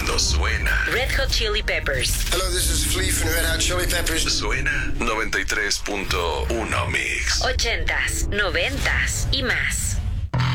cuando suena Red Hot Chili Peppers. Hello, this is Flea from Red Hot Chili Peppers. Suena 93.1 Mix. 80s, 90s y más.